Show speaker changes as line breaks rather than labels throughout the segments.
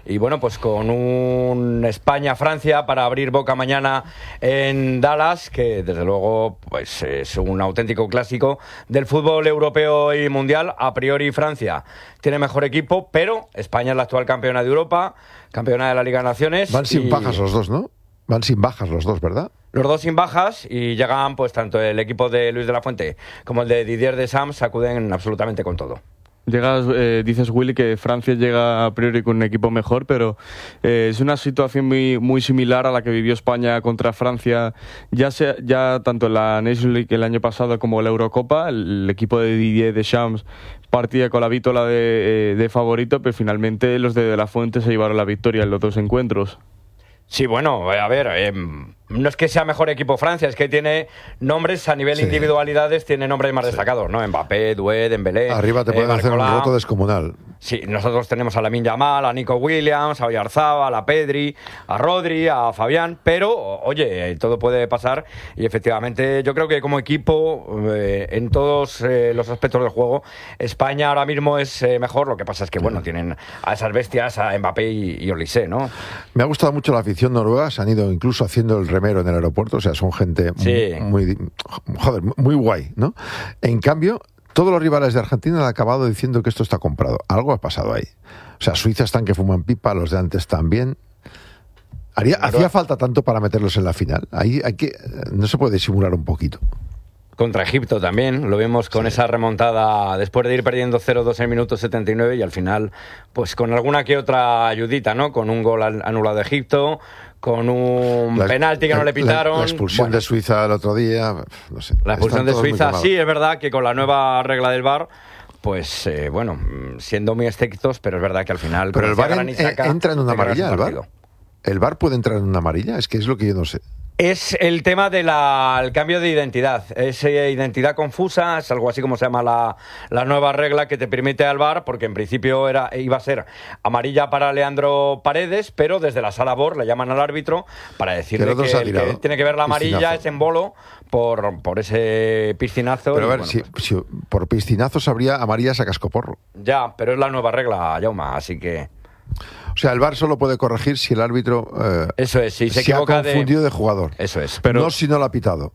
y bueno, pues con un España-Francia para abrir boca mañana en Dallas, que desde luego pues es un auténtico clásico del fútbol europeo y mundial. A priori Francia tiene mejor equipo, pero España es la actual campeona de Europa, campeona de la Liga de Naciones.
Van sin bajas los dos, ¿no? Van sin bajas los dos, ¿verdad?
Los dos sin bajas, y llegan pues tanto el equipo de Luis de la Fuente como el de Didier Deschamps, sacuden absolutamente con todo.
Dices, Willy, que Francia llega a priori con un equipo mejor, pero es una situación muy similar a la que vivió España contra Francia, ya tanto en la Nations League el año pasado como en la Eurocopa. El equipo de Didier Deschamps partía con la vítola de favorito, pero finalmente los de la Fuente se llevaron la victoria en los dos encuentros.
Sí, bueno, a ver, no es que sea mejor equipo Francia, es que tiene nombres a nivel individualidades, tiene nombres más destacados, ¿no? Mbappé, Doué, Dembélé.
Arriba te pueden hacer un roto descomunal.
Sí, nosotros tenemos a Lamine Yamal, a Nico Williams, a Oyarzabal, a Pedri, a Rodri, a Fabián, pero, oye, todo puede pasar y efectivamente yo creo que como equipo, en todos los aspectos del juego, España ahora mismo es mejor. Lo que pasa es que, bueno, tienen a esas bestias, a Mbappé y Olise, ¿no?
Me ha gustado mucho la afición noruega, se han ido incluso haciendo el remero en el aeropuerto, o sea, son gente muy guay, ¿no? En cambio, todos los rivales de Argentina han acabado diciendo que esto está comprado. Algo ha pasado ahí. O sea, Suiza están que fuman pipa, los de antes también. ¿Hacía falta tanto para meterlos en la final? Ahí no se puede disimular un poquito.
Contra Egipto también, lo vimos con esa remontada después de ir perdiendo 0-2 en minuto 79 y al final, pues con alguna que otra ayudita, ¿no? Con un gol anulado de Egipto, con un penalti que no le pitaron.
La expulsión de Suiza el otro día, no sé.
La expulsión de Suiza, sí, es verdad que con la nueva regla del VAR, pues siendo muy estrictos, pero es verdad que al final...
Pero el VAR entra en una amarilla, ¿el VAR? ¿El VAR puede entrar en una amarilla? Es que es lo que yo no sé.
Es el tema del cambio de identidad. Es identidad confusa, es algo así como se llama la nueva regla que te permite al VAR, porque en principio iba a ser amarilla para Leandro Paredes, pero desde la sala VAR le llaman al árbitro para decirle que el que tiene que ver la amarilla es en bolo por ese piscinazo.
Pero a ver, si por piscinazos habría amarillas a cascoporro.
Ya, pero es la nueva regla, Jaume, así que...
O sea, el VAR solo puede corregir si el árbitro
eso es, si se
ha confundido de jugador.
Eso es.
Pero no si no lo ha pitado.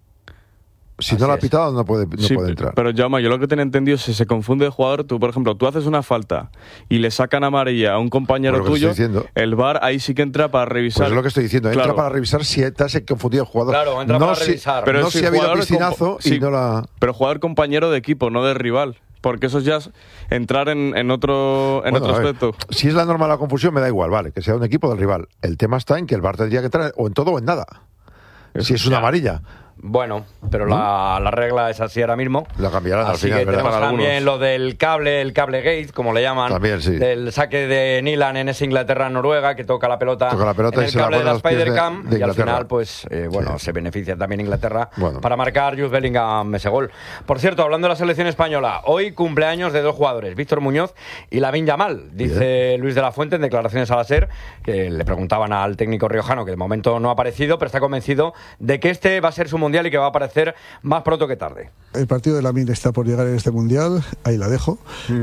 Si no lo ha pitado, no puede entrar.
Pero, Jaume, yo lo que tenía entendido es si se confunde de jugador, por ejemplo, tú haces una falta y le sacan amarilla a un compañero tuyo, el VAR ahí sí que entra para revisar.
Pues es lo que estoy diciendo, entra para revisar si te has confundido el jugador.
Claro, entra para revisar.
Pero
no si ha habido piscinazo y no la...
Pero jugador compañero de equipo, no de rival. Porque eso ya es entrar en otro aspecto.
Si es la norma de la confusión, me da igual, vale, que sea un equipo del rival. El tema está en que el VAR tendría que entrar o en todo o en nada. Si es una amarilla.
Bueno, pero la regla es así ahora mismo.
La cambiarán al final,
que
¿verdad?
tenemos también lo del el cable gate, como le llaman.
También, sí.
Del saque de Nilan en ese Inglaterra-Noruega, que toca la pelota en el cable de la Spider-Cam. Y al final, pues, se beneficia también Inglaterra para marcar Jude Bellingham ese gol. Por cierto, hablando de la selección española, hoy cumpleaños de dos jugadores, Víctor Muñoz y Lamine Yamal. Dice Luis de la Fuente en declaraciones a la SER, que le preguntaban al técnico riojano, que de momento no ha aparecido, pero está convencido de que este va a ser su mundial y que va a aparecer más pronto que tarde.
El partido de Lamine está por llegar en este mundial, ahí la dejo,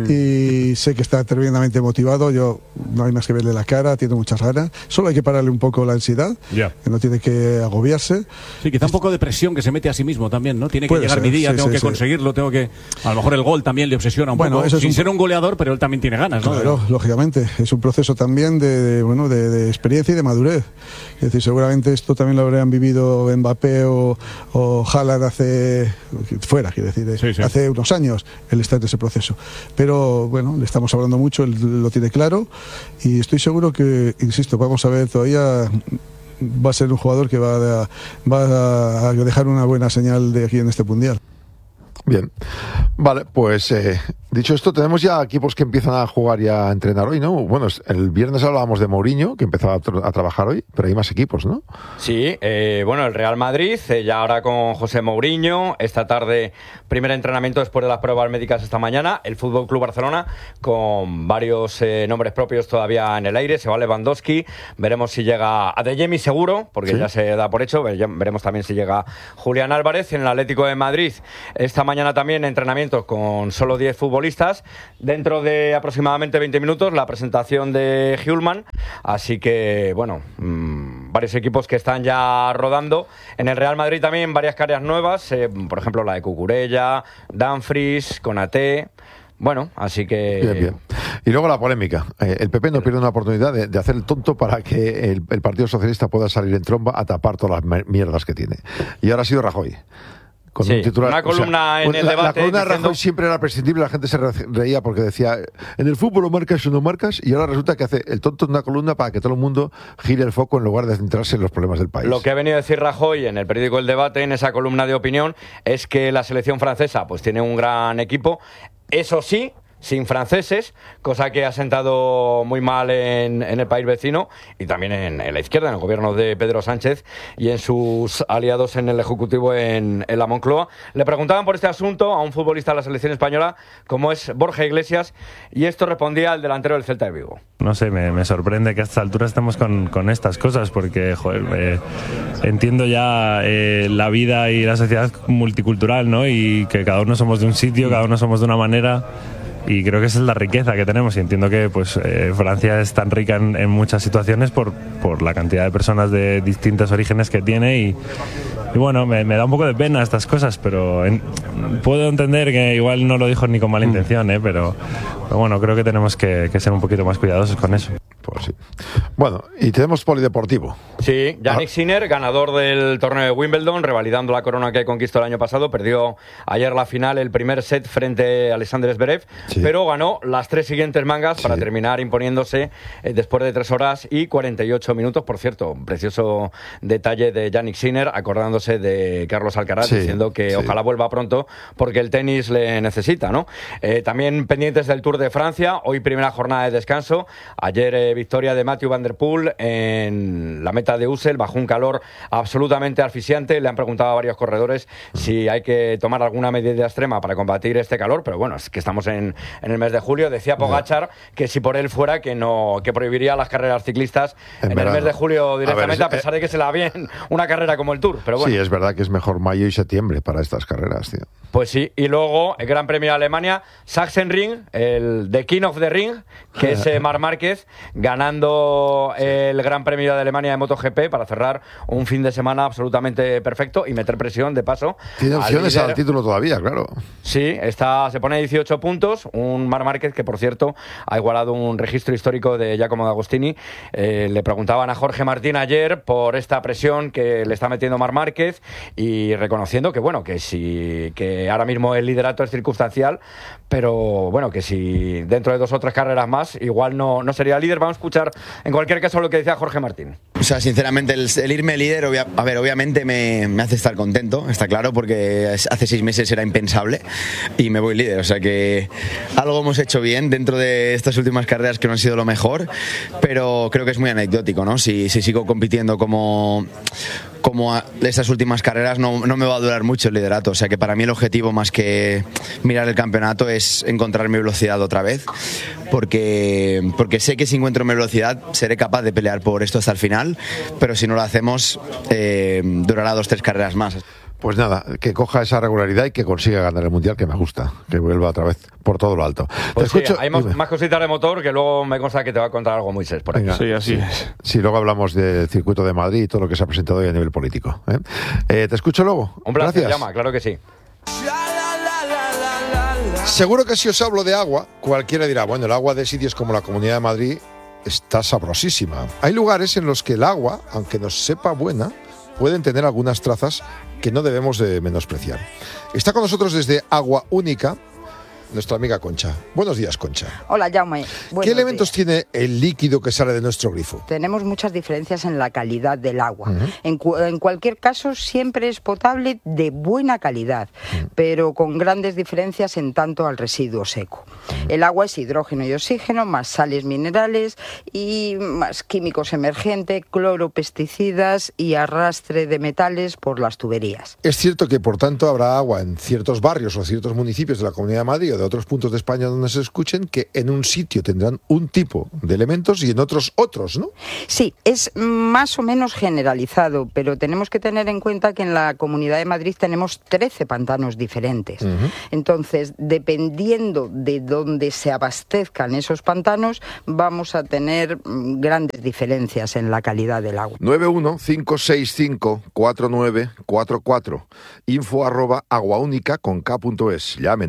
y sé que está tremendamente motivado. Yo no hay más que verle la cara, tiene muchas ganas, solo hay que pararle un poco la ansiedad, que no tiene que agobiarse.
Sí, quizá un poco de presión que se mete a sí mismo también, ¿no? Tiene que llegar mi día, tengo que conseguirlo, tengo que... A lo mejor el gol también le obsesiona un poco, sin ser un goleador, pero él también tiene ganas, ¿no?
Claro, lógicamente, es un proceso también de experiencia y de madurez. Es decir, seguramente esto también lo habrían vivido Mbappé o Haaland hace unos años. Él está en ese proceso, pero bueno, le estamos hablando mucho, él lo tiene claro y estoy seguro que, insisto, vamos a ver, todavía va a ser un jugador que va a dejar una buena señal de aquí en este mundial.
Bien, vale, pues dicho esto, tenemos ya equipos que empiezan a jugar y a entrenar hoy, ¿no? Bueno, el viernes hablábamos de Mourinho, que empezaba a trabajar hoy, pero hay más equipos, ¿no?
Sí, el Real Madrid, ya ahora con José Mourinho, esta tarde primer entrenamiento después de las pruebas médicas esta mañana, el Fútbol Club Barcelona, con varios nombres propios todavía en el aire, se va Lewandowski, veremos si llega Adeyemi seguro, porque ya se da por hecho, veremos también si llega Julián Álvarez. En el Atlético de Madrid, esta mañana también entrenamientos con solo 10 futbolistas. Dentro de aproximadamente 20 minutos, la presentación de Hjulmand Así que, bueno, varios equipos que están ya rodando. En el Real Madrid también varias caras nuevas, por ejemplo la de Cucurella, Dumfries, Konaté. Bueno, así que...
Bien. Y luego la polémica. El PP no pierde una oportunidad de hacer el tonto para que el Partido Socialista pueda salir en tromba a tapar todas las mierdas que tiene. Y ahora ha sido Rajoy. Con un titular,
una columna en el debate.
La columna de Rajoy siempre era prescindible, la gente se reía porque decía, en el fútbol o marcas o no marcas, y ahora resulta que hace el tonto en una columna para que todo el mundo gire el foco en lugar de centrarse en los problemas del país.
Lo que ha venido a decir Rajoy en el periódico El Debate, en esa columna de opinión, es que la selección francesa pues tiene un gran equipo. Eso sí, sin franceses, cosa que ha sentado muy mal en el país vecino y también en la izquierda, en el gobierno de Pedro Sánchez y en sus aliados en el Ejecutivo en la Moncloa. Le preguntaban por este asunto a un futbolista de la selección española como es Borja Iglesias y esto respondía al delantero del Celta de Vigo.
No sé, me sorprende que a esta altura estemos con estas cosas porque, joder, entiendo ya la vida y la sociedad multicultural, ¿no? Y que cada uno somos de un sitio, cada uno somos de una manera. Y creo que esa es la riqueza que tenemos y entiendo que pues Francia es tan rica en muchas situaciones por la cantidad de personas de distintos orígenes que tiene y bueno, me da un poco de pena estas cosas, pero puedo entender que igual no lo dijo ni con mala intención, pero bueno, creo que tenemos que ser un poquito más cuidadosos con eso.
Pues sí. Bueno, y tenemos polideportivo.
Sí, Jannik Sinner, ganador del torneo de Wimbledon, revalidando la corona que conquistó el año pasado. Perdió ayer la final, el primer set frente a Alexander Zverev, pero ganó las 3 siguientes mangas para terminar imponiéndose después de 3 horas y 48 minutos. Por cierto, un precioso detalle de Jannik Sinner, acordándose de Carlos Alcaraz, diciendo que ojalá vuelva pronto porque el tenis le necesita, ¿no? También pendientes del Tour de Francia, hoy primera jornada de descanso. Ayer victoria de Mathieu Van Der Poel en la meta de Ussel bajo un calor absolutamente asfixiante. Le han preguntado a varios corredores si hay que tomar alguna medida extrema para combatir este calor, pero bueno, es que estamos en el mes de julio. Decía Pogačar que si por él fuera que prohibiría las carreras ciclistas en el mes de julio directamente, a pesar de que se la bien una carrera como el Tour, pero bueno.
Sí, es verdad que es mejor mayo y septiembre para estas carreras, tío.
Pues sí, y luego el Gran Premio de Alemania, Sachsenring, el The King of the Ring, que es Marc Márquez, ganando el Gran Premio de Alemania de MotoGP para cerrar un fin de semana absolutamente perfecto y meter presión de paso.
Tiene opciones al título todavía, claro.
Sí, se pone 18 puntos, un Marc Márquez que, por cierto, ha igualado un registro histórico de Giacomo D'Agostini. Le preguntaban a Jorge Martín ayer por esta presión que le está metiendo Marc Márquez y reconociendo que, bueno, que ahora mismo el liderato es circunstancial, pero bueno, que si dentro de 2 o 3 carreras más igual no sería líder. Vamos a escuchar en cualquier caso lo que decía Jorge Martín.
O sea, sinceramente el irme líder, obviamente me hace estar contento, está claro, porque hace 6 meses era impensable y me voy líder, o sea que algo hemos hecho bien dentro de estas últimas carreras que no han sido lo mejor, pero creo que es muy anecdótico, ¿no? Si sigo compitiendo como estas últimas carreras no me va a durar mucho el liderato, o sea que para mí el objetivo más que mirar el campeonato es encontrar mi velocidad otra vez, porque sé que si encuentro mi velocidad seré capaz de pelear por esto hasta el final, pero si no lo hacemos durará 2-3 carreras más.
Pues nada, que coja esa regularidad y que consiga ganar el Mundial, que me gusta, que vuelva otra vez por todo lo alto.
Pues sí, hay más cositas de motor que luego me consta que te va a contar algo Moisés por aquí.
Venga, sí, así es. Sí, luego hablamos del circuito de Madrid y todo lo que se ha presentado hoy a nivel político. Te escucho luego.
Un placer,
gracias.
Llama, claro que sí.
Seguro que si os hablo de agua, cualquiera dirá, bueno, el agua de sitios como la Comunidad de Madrid está sabrosísima. Hay lugares en los que el agua, aunque nos sepa buena, pueden tener algunas trazas que no debemos de menospreciar. Está con nosotros desde Agua Única nuestra amiga Concha. Buenos días, Concha.
Hola, Jaume.
¿Qué elementos tiene el líquido que sale de nuestro grifo?
Tenemos muchas diferencias en la calidad del agua. En cualquier caso, siempre es potable de buena calidad, pero con grandes diferencias en tanto al residuo seco. El agua es hidrógeno y oxígeno, más sales minerales y más químicos emergentes, cloro, pesticidas y arrastre de metales por las tuberías.
Es cierto que, por tanto, habrá agua en ciertos barrios o ciertos municipios de la Comunidad de Madrid o de otros puntos de España donde se escuchen que en un sitio tendrán un tipo de elementos y en otros, ¿no?
Sí, es más o menos generalizado, pero tenemos que tener en cuenta que en la Comunidad de Madrid tenemos 13 pantanos diferentes. Entonces, dependiendo de dónde se abastezcan esos pantanos, vamos a tener grandes diferencias en la calidad del agua.
915654944, info@aguaunica.es. Llame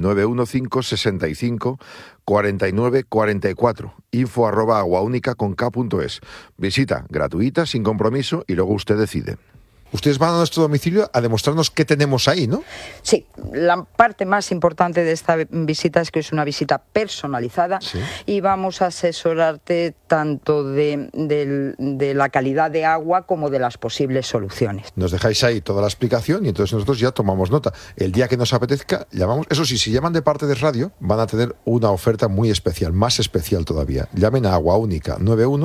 915654944, info@aguaunica.es. Visita gratuita, sin compromiso, y luego usted decide. Ustedes van a nuestro domicilio a demostrarnos qué tenemos ahí, ¿no?
Sí, la parte más importante de esta visita es que es una visita personalizada, ¿sí? Y vamos a asesorarte tanto de la calidad de agua como de las posibles soluciones.
Nos dejáis ahí toda la explicación y entonces nosotros ya tomamos nota. El día que nos apetezca, llamamos. Eso sí, si llaman de parte de radio, van a tener una oferta muy especial, más especial todavía. Llamen a Agua Única,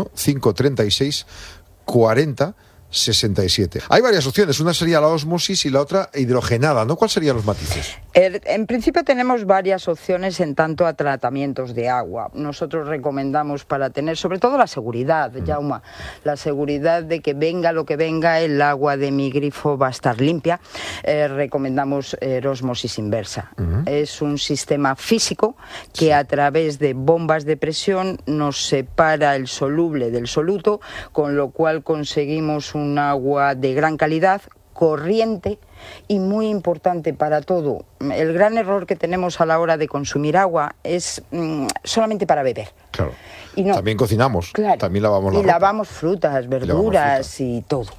915364067. Hay varias opciones, una sería la ósmosis y la otra hidrogenada, ¿no? ¿Cuáles serían los matices?
En principio tenemos varias opciones en tanto a tratamientos de agua. Nosotros recomendamos, para tener sobre todo la seguridad, Jaume, la seguridad de que venga lo que venga, el agua de mi grifo va a estar limpia, recomendamos ósmosis inversa. Es un sistema físico que a través de bombas de presión nos separa el soluble del soluto, con lo cual conseguimos un agua de gran calidad, corriente y muy importante para todo. El gran error que tenemos a la hora de consumir agua es solamente para beber.
Claro.
Y no,
también cocinamos,
claro,
también lavamos la
ropa.
Y
lavamos frutas, verduras y todo.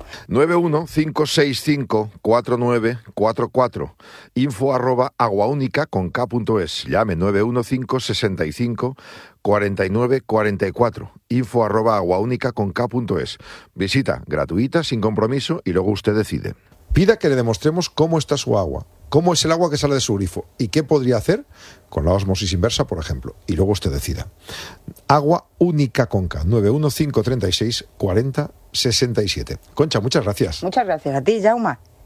915654944, info@aguaunica.es. Llame 915654944, info@aguaunica.es. Visita gratuita, sin compromiso, y luego usted decide. Pida que le demostremos cómo está su agua, cómo es el agua que sale de su grifo y qué podría hacer con la ósmosis inversa, por ejemplo, y luego usted decida. Agua Única Conca, 915364067. Concha, muchas gracias.
Muchas gracias a ti, Jaume.